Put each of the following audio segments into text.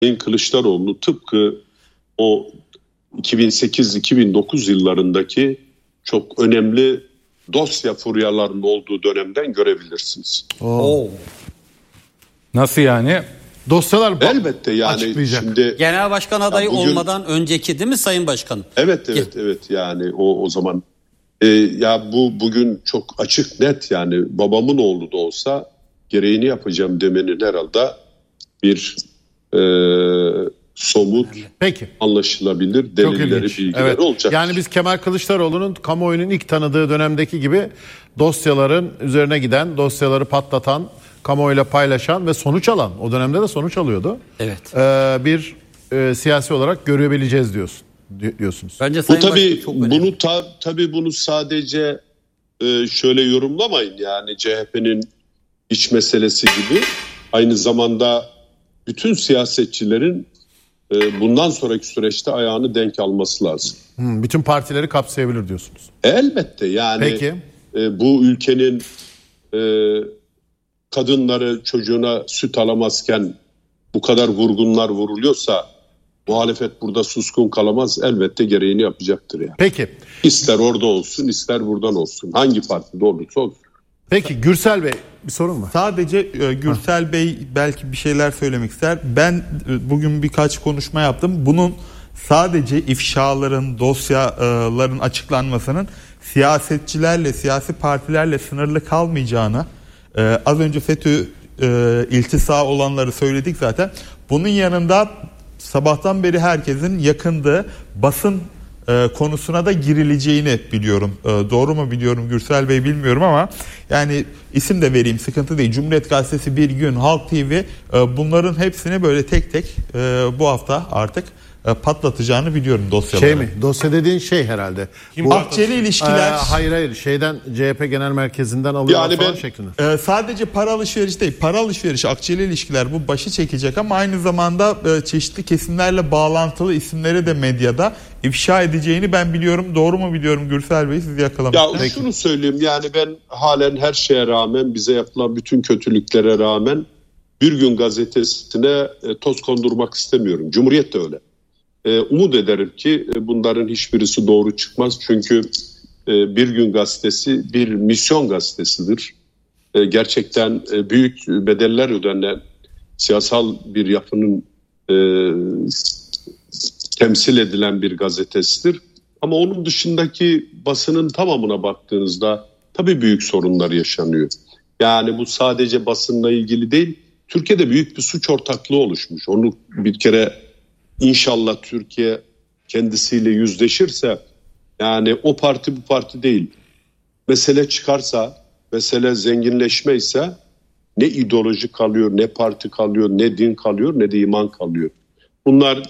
Sayın Kılıçdaroğlu tıpkı o 2008-2009 yıllarındaki çok önemli dosya furyalarının olduğu dönemden görebilirsiniz. Nasıl yani? Dosyalar elbette yani açıklayacak. Şimdi genel başkan adayı bugün, olmadan önceki değil mi Sayın Başkanım? Evet yani o zaman ya bu bugün çok açık net, yani babamın oğlu da olsa gereğini yapacağım demenin herhalde bir somut, peki, anlaşılabilir delilleri, bilgileri olacak. Yani biz Kemal Kılıçdaroğlu'nun kamuoyunun ilk tanıdığı dönemdeki gibi dosyaların üzerine giden, dosyaları patlatan, kamuoyuyla paylaşan ve sonuç alan, o dönemde de sonuç alıyordu. Evet. Bir siyasi olarak görebileceğiz diyorsunuz. Bence bu tabii bunu tabii bunu sadece şöyle yorumlamayın, yani CHP'nin iç meselesi gibi, aynı zamanda bütün siyasetçilerin bundan sonraki süreçte ayağını denk alması lazım. Bütün partileri kapsayabilir diyorsunuz. Elbette yani. Peki. Bu ülkenin kadınları çocuğuna süt alamazken bu kadar vurgunlar vuruluyorsa muhalefet burada suskun kalamaz, elbette gereğini yapacaktır yani. Peki. İster orada olsun, ister buradan olsun, hangi partide olursa olsun. Peki Gürsel Bey, bir sorun var. Sadece Gürsel Bey belki bir şeyler söylemek ister. Ben bugün birkaç konuşma yaptım. Bunun sadece ifşaların, dosyaların açıklanmasının siyasetçilerle, siyasi partilerle sınırlı kalmayacağını, az önce FETÖ iltisa olanları söyledik zaten. Bunun yanında sabahtan beri herkesin yakındığı basın konusuna da girileceğini biliyorum. Doğru mu biliyorum Gürsel Bey bilmiyorum ama yani isim de vereyim, sıkıntı değil. Cumhuriyet Gazetesi, Bir Gün, Halk TV, bunların hepsini böyle tek tek bu hafta artık patlatacağını biliyorum dosyaları. Şey mi? Dosya dediğin şey herhalde. Akçeli ilişkiler. Hayır. Şeyden, CHP Genel Merkezi'nden alıyorlar yani falan şeklinde. Sadece para alışverişi değil. Para alışverişi, akçeli ilişkiler bu başı çekecek ama aynı zamanda çeşitli kesimlerle bağlantılı isimleri de medyada ifşa edeceğini ben biliyorum. Doğru mu biliyorum Gürsel Bey? Sizi yakalamıştım. Ya şunu söyleyeyim, yani ben halen her şeye rağmen, bize yapılan bütün kötülüklere rağmen Bir Gün gazetesine toz kondurmak istemiyorum. Cumhuriyet de öyle. Umut ederim ki bunların hiçbirisi doğru çıkmaz. Çünkü Bir Gün gazetesi bir misyon gazetesidir. Gerçekten büyük bedeller ödenen siyasal bir yapının temsil edilen bir gazetesidir. Ama onun dışındaki basının tamamına baktığınızda tabii büyük sorunlar yaşanıyor. Yani bu sadece basınla ilgili değil, Türkiye'de büyük bir suç ortaklığı oluşmuş. Onu bir kere İnşallah Türkiye kendisiyle yüzleşirse, yani o parti bu parti değil. Mesele çıkarsa, mesele zenginleşme ise ne ideoloji kalıyor, ne parti kalıyor, ne din kalıyor, ne de iman kalıyor. Bunlar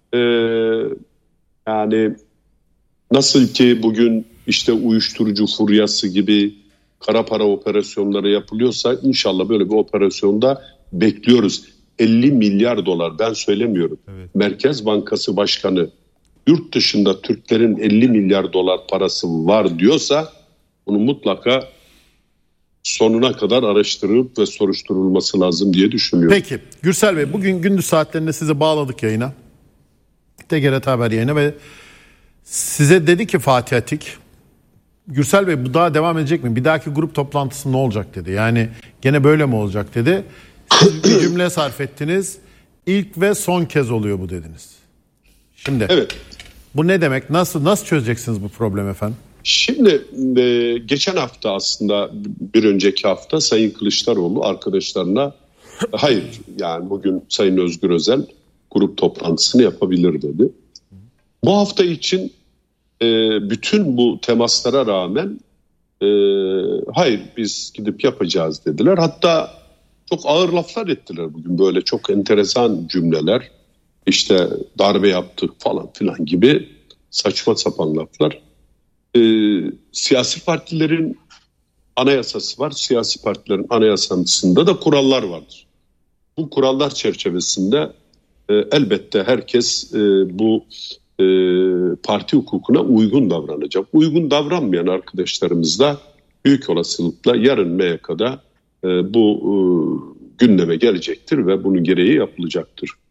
yani nasıl ki bugün işte uyuşturucu furyası gibi kara para operasyonları yapılıyorsa, inşallah böyle bir operasyonda bekliyoruz. 50 milyar dolar, ben söylemiyorum. Evet. Merkez Bankası Başkanı yurt dışında Türklerin 50 milyar dolar parası var diyorsa bunu mutlaka sonuna kadar araştırılıp ve soruşturulması lazım diye düşünüyorum. Peki Gürsel Bey, bugün gündüz saatlerinde sizi bağladık yayına. TGRT Haber yayına ve size dedi ki Fatih Atik, Gürsel Bey bu daha devam edecek mi? Bir dahaki grup toplantısı ne olacak dedi. Yani gene böyle mi olacak dedi. Siz bir cümle sarf ettiniz. İlk ve son kez oluyor bu dediniz. Şimdi evet. Bu ne demek? Nasıl çözeceksiniz bu problemi efendim? Şimdi geçen hafta, aslında bir önceki hafta Sayın Kılıçdaroğlu arkadaşlarına hayır, yani bugün Sayın Özgür Özel grup toplantısını yapabilir dedi. Bu hafta için bütün bu temaslara rağmen hayır biz gidip yapacağız dediler. Hatta çok ağır laflar ettiler bugün, böyle çok enteresan cümleler. İşte darbe yaptık falan filan gibi saçma sapan laflar. Siyasi partilerin anayasası var. Siyasi partilerin anayasasında da kurallar vardır. Bu kurallar çerçevesinde elbette herkes bu parti hukukuna uygun davranacak. Uygun davranmayan arkadaşlarımız da büyük olasılıkla yarın MYK'da bu gündeme gelecektir ve bunun gereği yapılacaktır.